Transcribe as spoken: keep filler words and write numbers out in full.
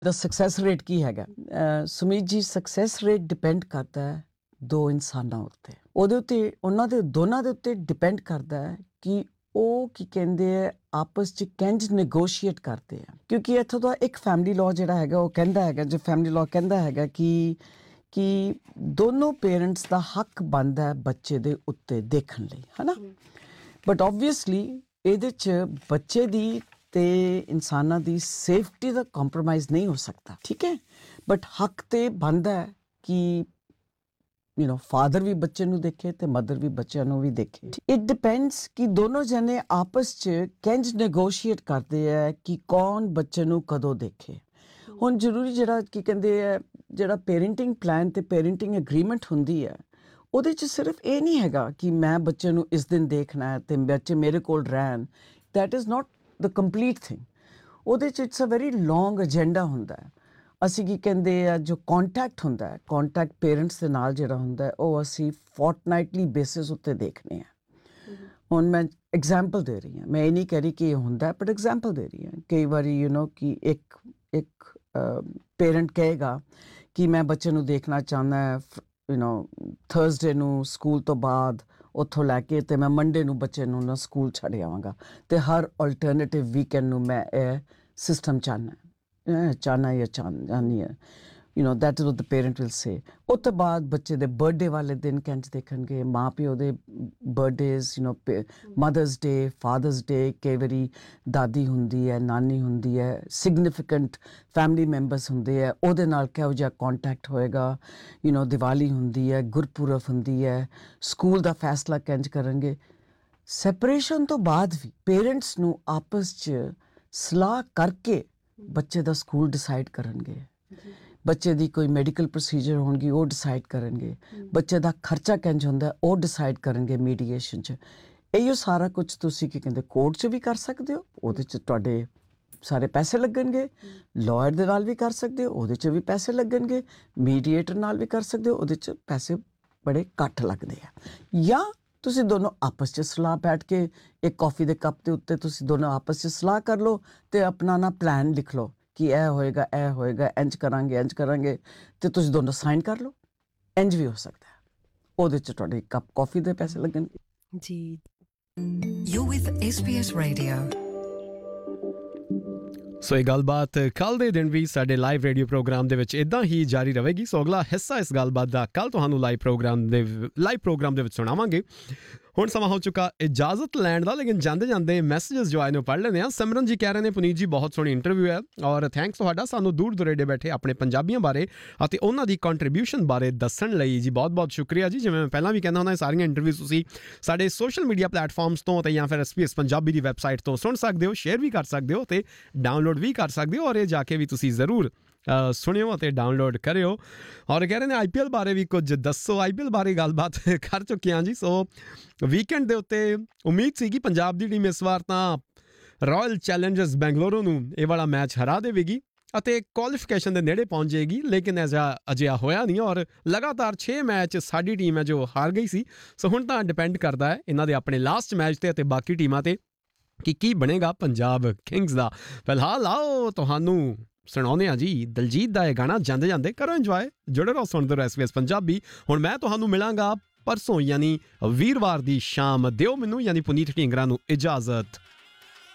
ਦਾ success rate ਕੀ ਹੈਗਾ? ਅ, ਸੁਮੀਤ ਜੀ, success rate depend ਕਰਦਾ ਹੈ ਦੋ ਇਨਸਾਨਾਂ ਉੱਤੇ। ਉਹਦੇ ਉੱਤੇ, ਉਹਨਾਂ ਦੇ ਦੋਨਾਂ ਦੇ ਉੱਤੇ ਡਿਪੈਂਡ ਕਰਦਾ ਹੈ ਕਿ ਉਹ ਕੀ ਕਹਿੰਦੇ ਹੈ ਆਪਸ 'ਚ ਕਿੰਝ ਨੈਗੋਸ਼ੀਏਟ ਕਰਦੇ ਆ। ਕਿਉਂਕਿ ਇੱਥੋਂ ਦਾ ਇੱਕ ਫੈਮਿਲੀ ਲਾਅ ਜਿਹੜਾ ਹੈਗਾ ਉਹ ਕਹਿੰਦਾ ਹੈਗਾ, ਜੋ ਫੈਮਿਲੀ ਲਾਅ ਕਹਿੰਦਾ ਹੈਗਾ ਕਿ ਕਿ ਦੋਨੋਂ ਪੇਰੈਂਟਸ ਦਾ ਹੱਕ ਬਣਦਾ ਹੈ ਬੱਚੇ ਦੇ ਉੱਤੇ ਦੇਖਣ ਲਈ, ਹੈ ਨਾ। ਬਟ ਓਬਵੀਅਸਲੀ ਇਹਦੇ 'ਚ ਬੱਚੇ ਦੀ ਤੇ ਇਨਸਾਨਾਂ ਦੀ ਸੇਫਟੀ ਦਾ ਕੰਪਰੋਮਾਈਜ਼ ਨਹੀਂ ਹੋ ਸਕਦਾ, ਠੀਕ ਹੈ। ਬਟ ਹੱਕ ਤੇ ਬਣਦਾ ਹੈ ਕਿ ਯੂ ਨੋ ਫਾਦਰ ਵੀ ਬੱਚੇ ਨੂੰ ਦੇਖੇ ਤੇ ਮਦਰ ਵੀ ਬੱਚਿਆਂ ਨੂੰ ਵੀ ਦੇਖੇ। ਇਟ ਡਿਪੈਂਡਸ ਕਿ ਦੋਨੋਂ ਜਣੇ ਆਪਸ 'ਚ ਕਿੰਝ ਨੈਗੋਸ਼ੀਏਟ ਕਰਦੇ ਹੈ ਕਿ ਕੌਣ ਬੱਚੇ ਨੂੰ ਕਦੋਂ ਦੇਖੇ। ਹੁਣ ਜ਼ਰੂਰੀ ਜਿਹੜਾ ਕੀ ਕਹਿੰਦੇ ਹੈ, ਜਿਹੜਾ ਪੇਰੈਂਟਿੰਗ ਪਲਾਨ ਤੇ ਪੇਰੈਂਟਿੰਗ ਐਗਰੀਮੈਂਟ ਹੁੰਦੀ ਹੈ, ਉਹਦੇ 'ਚ ਸਿਰਫ ਇਹ ਨਹੀਂ ਹੈਗਾ ਕਿ ਮੈਂ ਬੱਚੇ ਨੂੰ ਇਸ ਦਿਨ ਦੇਖਣਾ ਹੈ ਤੇ ਬੱਚੇ ਮੇਰੇ ਕੋਲ ਰਹਿਣ। That is not the complete thing. ਉਹਦੇ 'ਚ it's a very long agenda ਹੁੰਦਾ ਹੈ। ਅਸੀਂ ਕੀ ਕਹਿੰਦੇ ਆ, ਜੋ ਕੌਂਟੈਕਟ ਹੁੰਦਾ ਹੈ, ਕੌਂਟੈਕਟ ਪੇਰੈਂਟਸ ਦੇ ਨਾਲ ਜਿਹੜਾ ਹੁੰਦਾ ਹੈ, ਉਹ ਅਸੀਂ ਫੋਰਟਨਾਈਟਲੀ ਬੇਸਿਸ ਉੱਤੇ ਦੇਖਦੇ ਹਾਂ। ਹੁਣ ਮੈਂ ਐਗਜ਼ਾਮਪਲ ਦੇ ਰਹੀ ਹਾਂ, ਮੈਂ ਇਹ ਨਹੀਂ ਕਹਿ ਰਹੀ ਕਿ ਇਹ ਹੁੰਦਾ, ਬਟ ਐਗਜ਼ਾਮਪਲ ਦੇ ਰਹੀ ਹਾਂ। ਕਈ ਵਾਰੀ ਯੂ ਨੋ ਕਿ ਇੱਕ ਇੱਕ ਪੇਰੈਂਟ ਕਹੇਗਾ ਕਿ ਮੈਂ ਬੱਚੇ ਨੂੰ ਦੇਖਣਾ ਚਾਹੁੰਦਾ ਯੂ ਨੋ ਥਰਸਡੇ ਨੂੰ ਸਕੂਲ ਤੋਂ ਬਾਅਦ, ਉੱਥੋਂ ਲੈ ਕੇ ਤੇ ਮੈਂ ਮੰਡੇ ਨੂੰ ਬੱਚੇ ਨੂੰ ਨਾ ਸਕੂਲ ਛੱਡ ਆਵਾਂਗਾ ਤੇ ਹਰ ਅਲਟਰਨੇਟਿਵ ਵੀਕਐਂਡ ਨੂੰ ਮੈਂ ਇਹ ਸਿਸਟਮ ਚਾਹੁੰਦਾ ਚਾਹੁੰਦਾ ਜਾਂ ਚਾਹੁੰਦੀ ਹੈ। You know that is what the parent will ਸੇ। ਉਸ ਤੋਂ ਬਾਅਦ ਬੱਚੇ ਦੇ ਬਰਥਡੇ ਵਾਲੇ ਦਿਨ ਕਿੰਝ ਦੇਖਣਗੇ, ਮਾਂ ਪਿਓ ਦੇ ਬਰਥਡੇਜ਼, you know mothers day, fathers ਡੇ, ਕਈ ਵਾਰੀ ਦਾਦੀ ਹੁੰਦੀ ਹੈ, ਨਾਨੀ ਹੁੰਦੀ ਹੈ, ਸਿਗਨੀਫਿਕੈਂਟ ਫੈਮਿਲੀ ਮੈਂਬਰਸ ਹੁੰਦੇ ਹੈ, ਉਹਦੇ ਨਾਲ ਕਿਹੋ ਜਿਹਾ ਕੌਂਟੈਕਟ ਹੋਏਗਾ। ਯੂ ਨੋ ਦੀਵਾਲੀ ਹੁੰਦੀ ਹੈ, ਗੁਰਪੁਰਬ ਹੁੰਦੀ ਹੈ, ਸਕੂਲ ਦਾ ਫੈਸਲਾ ਕਿੰਝ ਕਰਨਗੇ। ਸੈਪਰੇਸ਼ਨ ਤੋਂ ਬਾਅਦ ਵੀ ਪੇਰੈਂਟਸ ਨੂੰ ਆਪਸ 'ਚ ਸਲਾਹ ਕਰਕੇ ਬੱਚੇ ਦਾ ਸਕੂਲ ਡਿਸਾਈਡ ਕਰਨਗੇ। ਬੱਚੇ ਦੀ ਕੋਈ ਮੈਡੀਕਲ ਪ੍ਰੋਸੀਜਰ ਹੋਣਗੀ ਉਹ ਡਿਸਾਈਡ ਕਰਨਗੇ। ਬੱਚੇ ਦਾ ਖਰਚਾ ਕਿੰਝ ਹੁੰਦਾ ਉਹ ਡਿਸਾਈਡ ਕਰਨਗੇ ਮੀਡੀਏਸ਼ਨ 'ਚ। ਇਹੋ ਸਾਰਾ ਕੁਝ ਤੁਸੀਂ ਕੀ ਕਹਿੰਦੇ ਕੋਰਟ 'ਚ ਵੀ ਕਰ ਸਕਦੇ ਹੋ, ਉਹਦੇ 'ਚ ਤੁਹਾਡੇ ਸਾਰੇ ਪੈਸੇ ਲੱਗਣਗੇ। ਲਾਇਰ ਦੇ ਨਾਲ ਵੀ ਕਰ ਸਕਦੇ ਹੋ, ਉਹਦੇ 'ਚ ਵੀ ਪੈਸੇ ਲੱਗਣਗੇ। ਮੀਡੀਏਟਰ ਨਾਲ ਵੀ ਕਰ ਸਕਦੇ ਹੋ, ਉਹਦੇ 'ਚ ਪੈਸੇ ਬੜੇ ਘੱਟ ਲੱਗਦੇ ਆ। ਜਾਂ ਤੁਸੀਂ ਦੋਨੋਂ ਆਪਸ 'ਚ ਸਲਾਹ ਬੈਠ ਕੇ ਇੱਕ ਕੌਫੀ ਦੇ ਕੱਪ ਦੇ ਉੱਤੇ ਤੁਸੀਂ ਦੋਨੋਂ ਆਪਸ 'ਚ ਸਲਾਹ ਕਰ ਲਓ ਅਤੇ ਆਪਣਾ ਨਾ ਪਲਾਨ ਲਿਖ ਲਓ ਕਿ ਇਹ ਹੋਏਗਾ, ਇਹ ਹੋਏਗਾ, ਇੰਝ ਕਰਾਂਗੇ, ਇੰਝ ਕਰਾਂਗੇ, ਅਤੇ ਤੁਸੀਂ ਦੋਨੋਂ ਸਾਈਨ ਕਰ ਲਓ। ਇੰਝ ਵੀ ਹੋ ਸਕਦਾ, ਉਹਦੇ 'ਚ ਤੁਹਾਡੇ ਇੱਕ ਕੱਪ ਕੌਫੀ ਦੇ ਪੈਸੇ ਲੱਗਣਗੇ। ਜੀ। You with S B S Radio। ਸੋ ਇਹ ਗੱਲਬਾਤ ਕੱਲ੍ਹ ਦੇ ਦਿਨ ਵੀ ਸਾਡੇ ਲਾਈਵ ਰੇਡੀਓ ਪ੍ਰੋਗਰਾਮ ਦੇ ਵਿੱਚ ਇੱਦਾਂ ਹੀ ਜਾਰੀ ਰਹੇਗੀ। ਸੋ ਅਗਲਾ ਹਿੱਸਾ ਇਸ ਗੱਲਬਾਤ ਦਾ ਕੱਲ੍ਹ ਤੁਹਾਨੂੰ ਲਾਈਵ ਪ੍ਰੋਗਰਾਮ ਦੇ ਲਾਈਵ ਪ੍ਰੋਗਰਾਮ ਦੇ ਵਿੱਚ ਸੁਣਾਵਾਂਗੇ। ਹੁਣ ਸਮਾਂ ਹੋ ਚੁੱਕਾ ਇਜਾਜ਼ਤ ਲੈਣ ਦਾ, ਲੇਕਿਨ ਜਾਂਦੇ ਜਾਂਦੇ ਮੈਸੇਜਸ ਜੋ ਆਏ ਨੇ ਪੜ੍ਹ ਲੈਂਦੇ ਹਾਂ। ਸਿਮਰਨ ਜੀ ਕਹਿ ਰਹੇ ਨੇ, ਪੁਨੀਤ ਜੀ ਬਹੁਤ ਸੋਹਣੀ ਇੰਟਰਵਿਊ ਹੈ ਔਰ ਥੈਂਕਸ ਤੁਹਾਡਾ ਸਾਨੂੰ ਦੂਰ ਦੁਰੇਡੇ ਬੈਠੇ ਆਪਣੇ ਪੰਜਾਬੀਆਂ ਬਾਰੇ ਅਤੇ ਉਹਨਾਂ ਦੀ ਕੰਟਰੀਬਿਊਸ਼ਨ ਬਾਰੇ ਦੱਸਣ ਲਈ ਜੀ। ਬਹੁਤ ਬਹੁਤ ਸ਼ੁਕਰੀਆ ਜੀ। ਜਿਵੇਂ ਮੈਂ ਪਹਿਲਾਂ ਵੀ ਕਹਿੰਦਾ ਹੁੰਦਾ, ਸਾਰੀਆਂ ਇੰਟਰਵਿਊਜ਼ ਤੁਸੀਂ ਸਾਡੇ ਸੋਸ਼ਲ ਮੀਡੀਆ ਪਲੇਟਫਾਰਮਸ ਤੋਂ ਅਤੇ ਜਾਂ ਫਿਰ ਐਸ ਪੀ ਐਸ ਪੰਜਾਬੀ ਦੀ ਵੈਬਸਾਈਟ ਤੋਂ ਸੁਣ ਸਕਦੇ ਹੋ, ਸ਼ੇਅਰ ਵੀ ਕਰ ਸਕਦੇ ਹੋ ਅਤੇ ਡਾਊਨਲੋਡ ਵੀ ਕਰ ਸਕਦੇ ਹੋ। ਔਰ ਇਹ ਜਾ ਕੇ ਵੀ ਤੁਸੀਂ ਜ਼ਰੂਰ ਸੁਣਿਓ ਅਤੇ ਡਾਊਨਲੋਡ ਕਰਿਓ। ਔਰ ਕਹਿ ਰਹੇ ਨੇ ਆਈ ਪੀ ਐਲ ਬਾਰੇ ਵੀ ਕੁਝ ਦੱਸੋ। ਆਈ ਪੀ ਐਲ ਬਾਰੇ ਗੱਲਬਾਤ ਕਰ ਚੁੱਕੇ ਹਾਂ ਜੀ। ਸੋ ਵੀਕਐਂਡ ਦੇ ਉੱਤੇ ਉਮੀਦ ਸੀ ਕਿ ਪੰਜਾਬ ਦੀ ਟੀਮ ਇਸ ਵਾਰ ਤਾਂ ਰਾਇਲ ਚੈਲੰਜਰਸ ਬੈਂਗਲੁਰੂ ਨੂੰ ਇਹ ਵਾਲਾ ਮੈਚ ਹਰਾ ਦੇਵੇਗੀ ਅਤੇ ਕੁਆਲੀਫਿਕੇਸ਼ਨ ਦੇ ਨੇੜੇ ਪਹੁੰਚ ਜਾਏਗੀ, ਲੇਕਿਨ ਐਜਾ ਅਜਿਹਾ ਹੋਇਆ ਨਹੀਂ ਔਰ ਲਗਾਤਾਰ ਛੇ ਮੈਚ ਸਾਡੀ ਟੀਮ ਹੈ ਜੋ ਹਾਰ ਗਈ ਸੀ। ਸੋ ਹੁਣ ਤਾਂ ਡਿਪੈਂਡ ਕਰਦਾ ਹੈ ਇਹਨਾਂ ਦੇ ਆਪਣੇ ਲਾਸਟ ਮੈਚ 'ਤੇ ਅਤੇ ਬਾਕੀ ਟੀਮਾਂ 'ਤੇ ਕਿ ਕੀ ਬਣੇਗਾ ਪੰਜਾਬ ਕਿੰਗਸ ਦਾ। ਫਿਲਹਾਲ ਆਓ ਤੁਹਾਨੂੰ ਸੁਣਾਉਂਦੇ ਹਾਂ ਜੀ ਦਲਜੀਤ ਦਾ ਇਹ ਗਾਣਾ। ਜਾਂਦੇ ਜਾਂਦੇ ਕਰੋ ਇੰਜੋਏ, ਜੁੜੇ ਰਹੋ, ਸੁਣਦੇ ਰਹੋ ਐਸ ਬੀ ਐਸ ਪੰਜਾਬੀ। ਹੁਣ ਮੈਂ ਤੁਹਾਨੂੰ ਮਿਲਾਂਗਾ ਪਰਸੋਂ ਯਾਨੀ ਵੀਰਵਾਰ ਦੀ ਸ਼ਾਮ। ਦਿਓ ਮੈਨੂੰ ਯਾਨੀ ਪੁਨੀਤ ਢੀਂਗਰਾ ਨੂੰ ਇਜਾਜ਼ਤ।